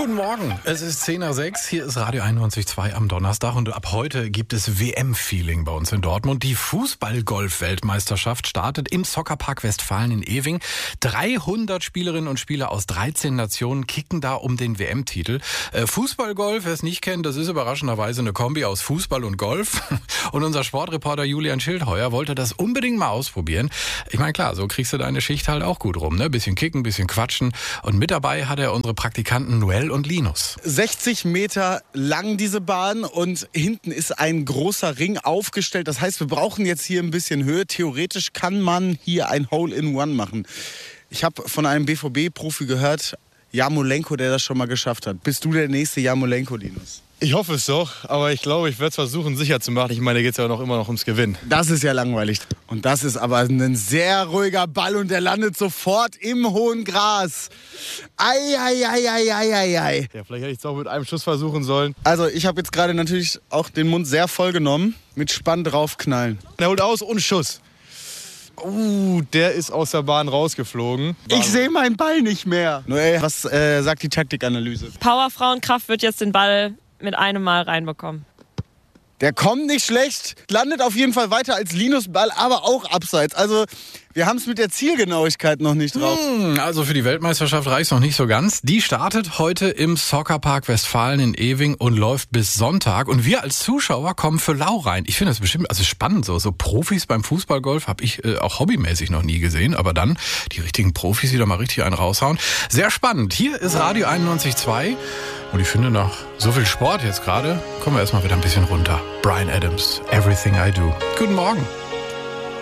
Guten Morgen, es ist 10:06 hier ist Radio 91.2 am Donnerstag und ab heute gibt es WM-Feeling bei uns in Dortmund. Die Fußball-Golf-Weltmeisterschaft startet im Soccerpark Westfalen in Ewing. 300 Spielerinnen und Spieler aus 13 Nationen kicken da um den WM-Titel. Fußball-Golf, wer es nicht kennt, das ist überraschenderweise eine Kombi aus Fußball und Golf. Und unser Sportreporter Julian Schildheuer wollte das unbedingt mal ausprobieren. Ich meine, klar, so kriegst du deine Schicht halt auch gut rum, ne? Bisschen kicken, bisschen quatschen. Und mit dabei hat er unsere Praktikanten Noel und Linus. 60 Meter lang diese Bahn und hinten ist ein großer Ring aufgestellt. Das heißt, wir brauchen jetzt hier ein bisschen Höhe. Theoretisch kann man hier ein Hole-in-One machen. Ich habe von einem BVB-Profi gehört, Jarmolenko, der das schon mal geschafft hat. Bist du der nächste Jarmolenko, Linus? Ich hoffe es doch, aber ich glaube, ich werde es versuchen, sicher zu machen. Ich meine, da geht es ja immer noch ums Gewinnen. Das ist ja langweilig. Und das ist aber ein sehr ruhiger Ball und der landet sofort im hohen Gras. Ei. Ja, vielleicht hätte ich es auch mit einem Schuss versuchen sollen. Also ich habe jetzt gerade natürlich auch den Mund sehr voll genommen. Mit Spann draufknallen. Er holt aus und Schuss. Der ist aus der Bahn rausgeflogen. Ich sehe meinen Ball nicht mehr. Noel, was sagt die Taktikanalyse? Powerfrauenkraft wird jetzt den Ball mit einem Mal reinbekommen. Der kommt nicht schlecht, landet auf jeden Fall weiter als Linus Ball, aber auch abseits. Also wir haben es mit der Zielgenauigkeit noch nicht drauf. Also für die Weltmeisterschaft reicht es noch nicht so ganz. Die startet heute im Soccerpark Westfalen in Ewing und läuft bis Sonntag. Und wir als Zuschauer kommen für lau rein. Ich finde das bestimmt spannend. So Profis beim Fußballgolf habe ich auch hobbymäßig noch nie gesehen. Aber dann die richtigen Profis, die da mal richtig einen raushauen. Sehr spannend. Hier ist Radio 91.2. Und ich finde, nach so viel Sport jetzt gerade, kommen wir erstmal wieder ein bisschen runter. Bryan Adams, Everything I Do. Guten Morgen.